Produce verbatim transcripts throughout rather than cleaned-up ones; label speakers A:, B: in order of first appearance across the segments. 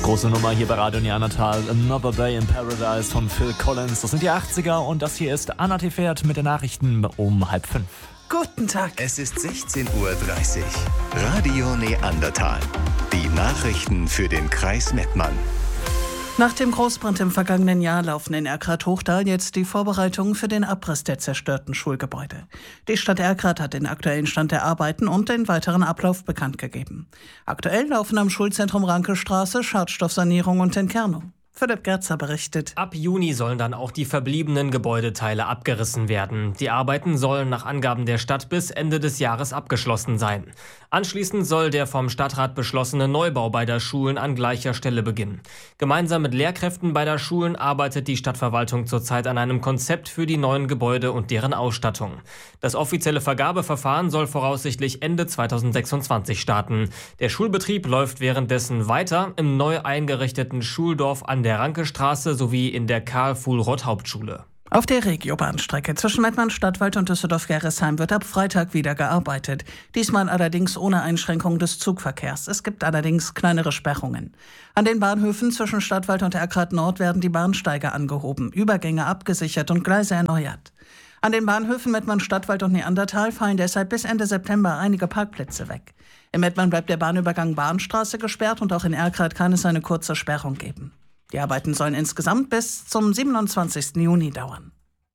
A: Große Nummer hier bei Radio Neandertal, Another Day in Paradise von Phil Collins. Das sind die achtziger und das hier ist Anna Tefert mit den Nachrichten um halb fünf.
B: Guten Tag.
C: Es ist sechzehn Uhr dreißig. Radio Neandertal. Die Nachrichten für den Kreis Mettmann.
B: Nach dem Großbrand im vergangenen Jahr laufen in Erkrath-Hochtal jetzt die Vorbereitungen für den Abriss der zerstörten Schulgebäude. Die Stadt Erkrath hat den aktuellen Stand der Arbeiten und den weiteren Ablauf bekannt gegeben. Aktuell laufen am Schulzentrum Rankestraße Schadstoffsanierung und Entkernung. Philipp Gerzer berichtet.
D: Ab Juni sollen dann auch die verbliebenen Gebäudeteile abgerissen werden. Die Arbeiten sollen nach Angaben der Stadt bis Ende des Jahres abgeschlossen sein. Anschließend soll der vom Stadtrat beschlossene Neubau beider Schulen an gleicher Stelle beginnen. Gemeinsam mit Lehrkräften beider Schulen arbeitet die Stadtverwaltung zurzeit an einem Konzept für die neuen Gebäude und deren Ausstattung. Das offizielle Vergabeverfahren soll voraussichtlich Ende zweitausendsechsundzwanzig starten. Der Schulbetrieb läuft währenddessen weiter im neu eingerichteten Schuldorf an der Rankestraße sowie in der Karl-Fuhl-Rott-Hauptschule.
B: Auf der Regiobahnstrecke zwischen Mettmann-Stadtwald und Düsseldorf-Gerresheim wird ab Freitag wieder gearbeitet. Diesmal allerdings ohne Einschränkung des Zugverkehrs. Es gibt allerdings kleinere Sperrungen. An den Bahnhöfen zwischen Stadtwald und Erkrath Nord werden die Bahnsteige angehoben, Übergänge abgesichert und Gleise erneuert. An den Bahnhöfen Mettmann-Stadtwald und Neandertal fallen deshalb bis Ende September einige Parkplätze weg. In Mettmann bleibt der Bahnübergang Bahnstraße gesperrt und auch in Erkrath kann es eine kurze Sperrung geben. Die Arbeiten sollen insgesamt bis zum siebenundzwanzigsten Juni dauern.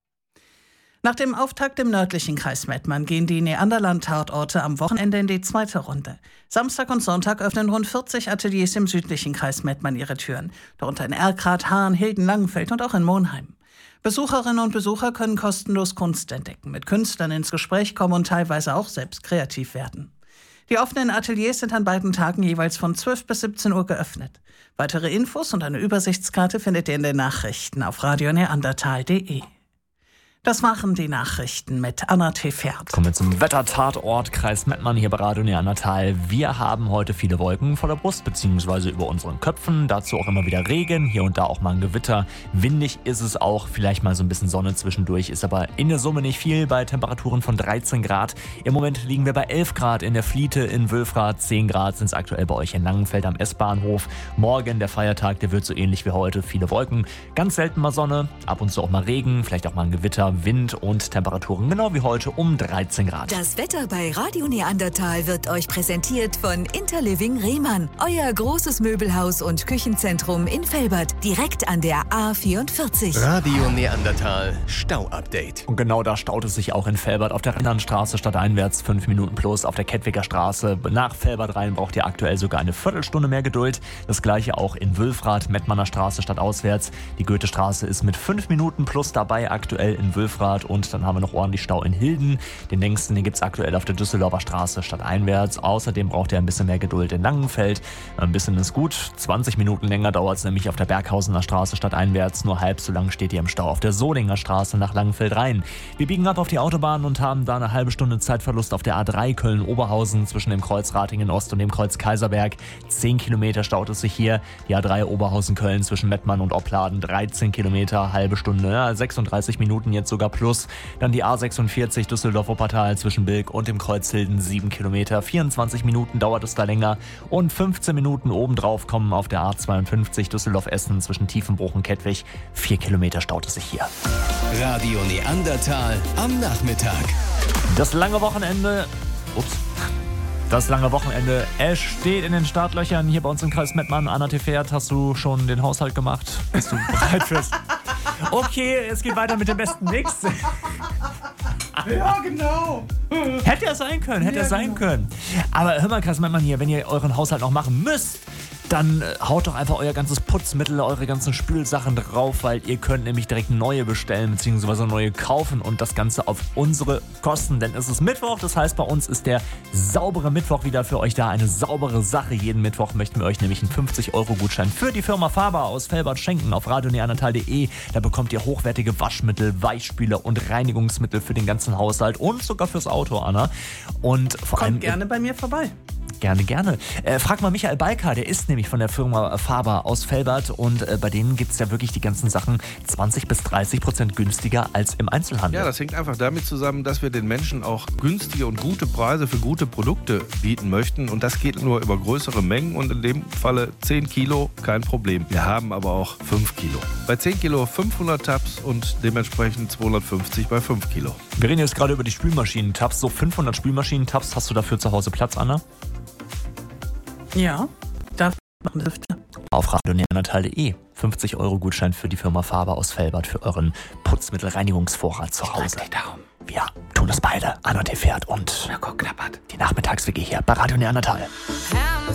B: Nach dem Auftakt im nördlichen Kreis Mettmann gehen die Neanderland-Tatorte am Wochenende in die zweite Runde. Samstag und Sonntag öffnen rund vierzig Ateliers im südlichen Kreis Mettmann ihre Türen, darunter in Erkrath, Haan, Hilden, Langenfeld und auch in Monheim. Besucherinnen und Besucher können kostenlos Kunst entdecken, mit Künstlern ins Gespräch kommen und teilweise auch selbst kreativ werden. Die offenen Ateliers sind an beiden Tagen jeweils von zwölf bis siebzehn Uhr geöffnet. Weitere Infos und eine Übersichtskarte findet ihr in den Nachrichten auf radio neandertal punkt de. Das waren die Nachrichten mit Anna Tefert.
A: Kommen wir zum Wettertatort Kreis Mettmann hier bei Radio Neandertal. Wir haben heute viele Wolken vor der Brust bzw. über unseren Köpfen. Dazu auch immer wieder Regen, hier und da auch mal ein Gewitter. Windig ist es auch, vielleicht mal so ein bisschen Sonne zwischendurch, ist aber in der Summe nicht viel bei Temperaturen von dreizehn Grad. Im Moment liegen wir bei elf Grad in der Fliete, in Wülfrath, zehn Grad sind es aktuell bei euch in Langenfeld am S-Bahnhof. Morgen, der Feiertag, der wird so ähnlich wie heute, viele Wolken. Ganz selten mal Sonne, ab und zu auch mal Regen, vielleicht auch mal ein Gewitter. Wind und Temperaturen genau wie heute um dreizehn Grad.
E: Das Wetter bei Radio Neandertal wird euch präsentiert von Interliving Rehmann, euer großes Möbelhaus und Küchenzentrum in Velbert, direkt an der A vierundvierzig.
C: Radio Neandertal Stau-Update.
A: Und genau da staut es sich auch in Velbert auf der Rennlandstraße stadteinwärts fünf Minuten plus. Auf der Kettwiger Straße nach Velbert rein braucht ihr aktuell sogar eine Viertelstunde mehr Geduld. Das gleiche auch in Wülfrath, Mettmanner Straße stadtauswärts. Die Goethestraße ist mit fünf Minuten plus dabei aktuell in Wülfrath. Und dann haben wir noch ordentlich Stau in Hilden. Den längsten, den gibt es aktuell auf der Düsseldorfer Straße stadteinwärts. Außerdem braucht ihr ein bisschen mehr Geduld in Langenfeld. Ein bisschen ist gut. zwanzig Minuten länger dauert es nämlich auf der Berghausener Straße stadteinwärts. Nur halb so lang steht ihr im Stau auf der Solinger Straße nach Langenfeld rein. Wir biegen ab auf die Autobahn und haben da eine halbe Stunde Zeitverlust auf der A drei Köln-Oberhausen zwischen dem Kreuz Ratingen-Ost und dem Kreuz Kaiserberg. zehn Kilometer staut es sich hier. Die A drei Oberhausen-Köln zwischen Mettmann und Opladen. dreizehn Kilometer, halbe Stunde, ja, sechsunddreißig Minuten jetzt sogar plus. Dann die A sechsundvierzig Düsseldorf-Wuppertal zwischen Bilk und dem Kreuz Hilden, sieben Kilometer. vierundzwanzig Minuten dauert es da länger. Und fünfzehn Minuten obendrauf kommen auf der A zweiundfünfzig Düsseldorf-Essen zwischen Tiefenbruch und Kettwig. vier Kilometer staut es sich hier.
C: Radio Neandertal am Nachmittag.
A: Das lange Wochenende... Ups. Das lange Wochenende, es steht in den Startlöchern hier bei uns im Kreis Mettmann. Anna Tefert, hast du schon den Haushalt gemacht? Bist du bereit fürs... Okay, es geht weiter mit dem besten Mix.
B: Ja, genau.
A: Hätte er sein können, hätte
B: ja,
A: er sein
B: genau.
A: können. Aber hör mal, Kreis Mettmann hier, wenn ihr euren Haushalt noch machen müsst, dann äh, haut doch einfach euer ganzes Putzmittel, eure ganzen Spülsachen drauf, weil ihr könnt nämlich direkt neue bestellen bzw. neue kaufen und das Ganze auf unsere Kosten. Denn es ist Mittwoch, das heißt bei uns ist der saubere Mittwoch wieder für euch da. Eine saubere Sache. Jeden Mittwoch möchten wir euch nämlich einen fünfzig Euro Gutschein für die Firma Faber aus Velbert schenken auf radio neandertal punkt de. Da bekommt ihr hochwertige Waschmittel, Weichspüler und Reinigungsmittel für den ganzen Haushalt und sogar fürs Auto, Anna. Und vor
B: Kommt
A: allem
B: gerne bei mir vorbei.
A: Gerne, gerne. Äh, frag mal Michael Balka, der ist nämlich von der Firma Faber aus Velbert und äh, bei denen gibt es ja wirklich die ganzen Sachen zwanzig bis dreißig Prozent günstiger als im Einzelhandel.
F: Ja, das hängt einfach damit zusammen, dass wir den Menschen auch günstige und gute Preise für gute Produkte bieten möchten und das geht nur über größere Mengen und in dem Falle zehn Kilo, kein Problem. Wir haben aber auch fünf Kilo. Bei zehn Kilo fünfhundert Tabs und dementsprechend zweihundertfünfzig bei fünf Kilo.
A: Wir reden jetzt gerade über die Spülmaschinen-Tabs. So fünfhundert Spülmaschinen-Tabs, hast du dafür zu Hause Platz, Anna?
B: Ja, darf ich machen dürfte.
A: Auf radioneandertal punkt de. fünfzig Euro Gutschein für die Firma Faber aus Velbert für euren Putzmittelreinigungsvorrat zu Hause. Wir tun das beide. Anna T. Fährt und
B: Mirko Knappert.
A: die Nachmittags-W G hier bei Radio Neandertal.
E: Ja.